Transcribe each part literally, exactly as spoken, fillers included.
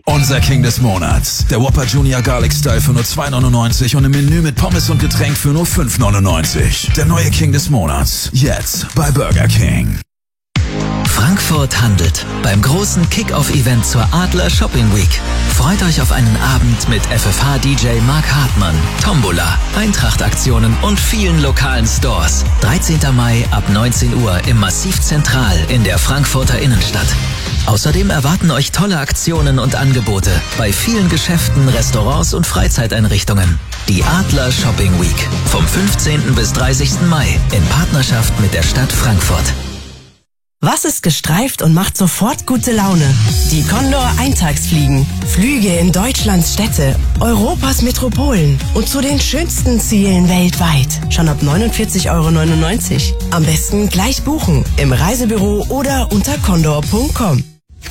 Unser King des Monats. Der Whopper Junior Garlic Style für nur zwei neunundneunzig und im Menü mit Pommes und Getränk für nur fünf neunundneunzig. Der neue King des Monats. Jetzt bei Burger King. Frankfurt handelt beim großen Kick-Off-Event zur Adler Shopping Week. Freut euch auf einen Abend mit F F H-D J Mark Hartmann, Tombola, Eintracht-Aktionen und vielen lokalen Stores. dreizehnten Mai ab neunzehn Uhr im Massiv Zentral in der Frankfurter Innenstadt. Außerdem erwarten euch tolle Aktionen und Angebote bei vielen Geschäften, Restaurants und Freizeiteinrichtungen. Die Adler Shopping Week vom fünfzehnten bis dreißigsten Mai in Partnerschaft mit der Stadt Frankfurt. Was ist gestreift und macht sofort gute Laune? Die Condor Eintagsfliegen. Flüge in Deutschlands Städte, Europas Metropolen und zu den schönsten Zielen weltweit. Schon ab neunundvierzig Euro neunundneunzig. Am besten gleich buchen im Reisebüro oder unter condor punkt com.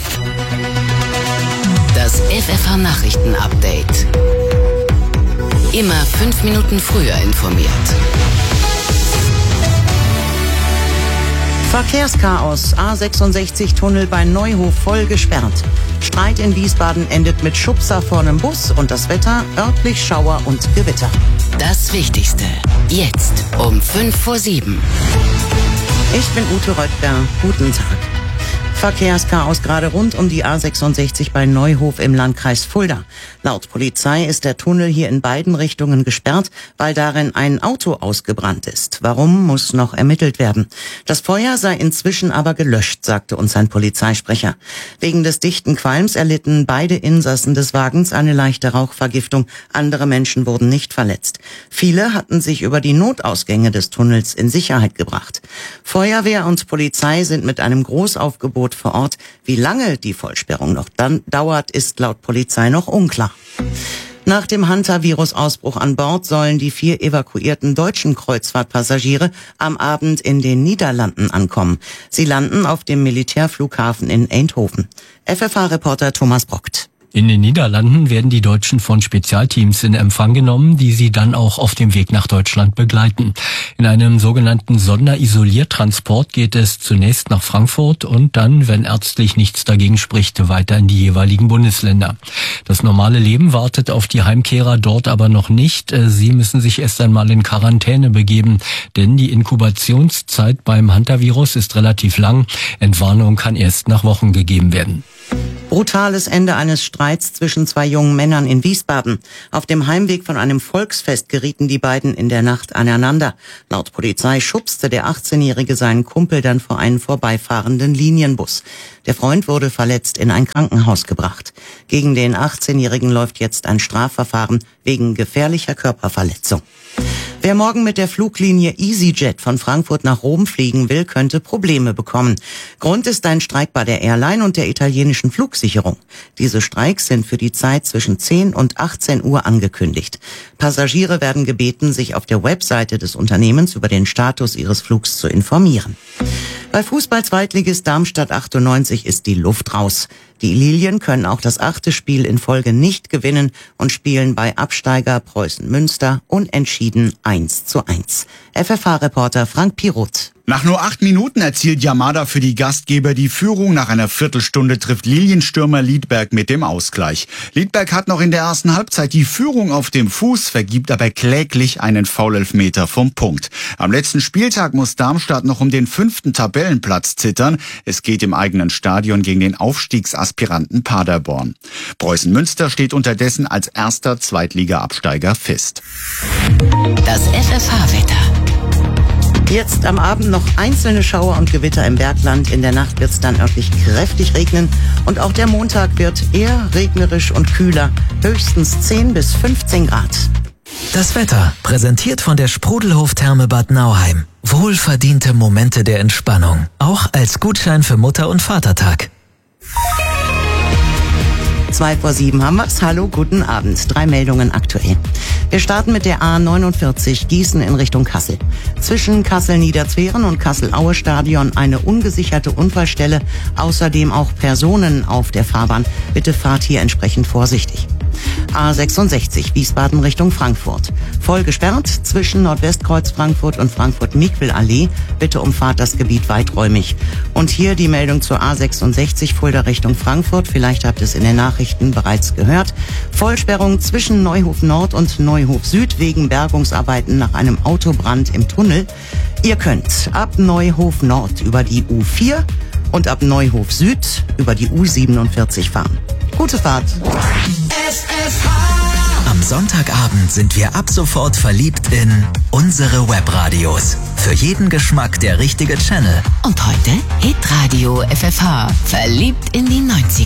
Das F F H-Nachrichten-Update. Immer fünf Minuten früher informiert. Verkehrschaos. A sechsundsechzig-Tunnel bei Neuhof voll gesperrt. Streit in Wiesbaden endet mit Schubser vor einem Bus und das Wetter örtlich Schauer und Gewitter. Das Wichtigste. Jetzt um fünf vor sieben. Ich bin Ute Röttger. Guten Tag. Verkehrschaos gerade rund um die A sechsundsechzig bei Neuhof im Landkreis Fulda. Laut Polizei ist der Tunnel hier in beiden Richtungen gesperrt, weil darin ein Auto ausgebrannt ist. Warum, muss noch ermittelt werden. Das Feuer sei inzwischen aber gelöscht, sagte uns ein Polizeisprecher. Wegen des dichten Qualms erlitten beide Insassen des Wagens eine leichte Rauchvergiftung. Andere Menschen wurden nicht verletzt. Viele hatten sich über die Notausgänge des Tunnels in Sicherheit gebracht. Feuerwehr und Polizei sind mit einem Großaufgebot vor Ort. Wie lange die Vollsperrung noch dann dauert, ist laut Polizei noch unklar. Nach dem Hantavirus-Ausbruch an Bord sollen die vier evakuierten deutschen Kreuzfahrtpassagiere am Abend in den Niederlanden ankommen. Sie landen auf dem Militärflughafen in Eindhoven. F F H-Reporter Thomas Brockt. In den Niederlanden werden die Deutschen von Spezialteams in Empfang genommen, die sie dann auch auf dem Weg nach Deutschland begleiten. In einem sogenannten Sonderisoliertransport geht es zunächst nach Frankfurt und dann, wenn ärztlich nichts dagegen spricht, weiter in die jeweiligen Bundesländer. Das normale Leben wartet auf die Heimkehrer dort aber noch nicht. Sie müssen sich erst einmal in Quarantäne begeben, denn die Inkubationszeit beim Hantavirus ist relativ lang. Entwarnung kann erst nach Wochen gegeben werden. Brutales Ende eines Streits zwischen zwei jungen Männern in Wiesbaden. Auf dem Heimweg von einem Volksfest gerieten die beiden in der Nacht aneinander. Laut Polizei schubste der achtzehnjährige seinen Kumpel dann vor einen vorbeifahrenden Linienbus. Der Freund wurde verletzt in ein Krankenhaus gebracht. Gegen den achtzehnjährigen läuft jetzt ein Strafverfahren wegen gefährlicher Körperverletzung. Wer morgen mit der Fluglinie EasyJet von Frankfurt nach Rom fliegen will, könnte Probleme bekommen. Grund ist ein Streik bei der Airline und der italienischen Flugsicherung. Diese Streiks sind für die Zeit zwischen zehn und achtzehn Uhr angekündigt. Passagiere werden gebeten, sich auf der Webseite des Unternehmens über den Status ihres Flugs zu informieren. Bei Fußball-Zweitligist Darmstadt achtundneunzig ist die Luft raus. Die Lilien können auch das achte Spiel in Folge nicht gewinnen und spielen bei Absteiger Preußen Münster unentschieden eins zu eins. F F H-Reporter Frank Piroth. Nach nur acht Minuten erzielt Yamada für die Gastgeber die Führung. Nach einer Viertelstunde trifft Lilienstürmer Liedberg mit dem Ausgleich. Liedberg hat noch in der ersten Halbzeit die Führung auf dem Fuß, vergibt aber kläglich einen Foulelfmeter vom Punkt. Am letzten Spieltag muss Darmstadt noch um den fünften Tabellenplatz zittern. Es geht im eigenen Stadion gegen den Aufstiegsaspiranten Paderborn. Preußen Münster steht unterdessen als erster Zweitliga-Absteiger fest. Das F F H-Wetter. Jetzt am Abend noch einzelne Schauer und Gewitter im Bergland. In der Nacht wird es dann örtlich kräftig regnen. Und auch der Montag wird eher regnerisch und kühler. Höchstens zehn bis fünfzehn Grad. Das Wetter, präsentiert von der Sprudelhof-Therme Bad Nauheim. Wohlverdiente Momente der Entspannung. Auch als Gutschein für Mutter- und Vatertag. Zwei vor sieben haben wir's. Hallo, guten Abend. Drei Meldungen aktuell. Wir starten mit der A neunundvierzig Gießen in Richtung Kassel. Zwischen Kassel-Niederzweren und Kassel-Aue-Stadion eine ungesicherte Unfallstelle. Außerdem auch Personen auf der Fahrbahn. Bitte fahrt hier entsprechend vorsichtig. A sechsundsechzig Wiesbaden Richtung Frankfurt. Voll gesperrt zwischen Nordwestkreuz Frankfurt und Frankfurt-Mikvel-Allee. Bitte umfahrt das Gebiet weiträumig. Und hier die Meldung zur A sechsundsechzig Fulda Richtung Frankfurt. Vielleicht habt ihr es in den Nachrichten bereits gehört. Vollsperrung zwischen Neuhof Nord und Neuhof Süd wegen Bergungsarbeiten nach einem Autobrand im Tunnel. Ihr könnt ab Neuhof Nord über die U vier und ab Neuhof Süd über die U siebenundvierzig fahren. Gute Fahrt. Am Sonntagabend sind wir ab sofort verliebt in unsere Webradios. Für jeden Geschmack der richtige Channel. Und heute Hitradio F F H. Verliebt in die neunziger.